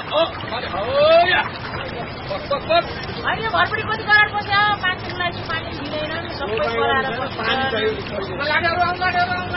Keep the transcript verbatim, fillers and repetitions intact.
होइन घरपट्टि कति करार बस्यो मान्छेको लागि पानी दिँदैन सबै कराएर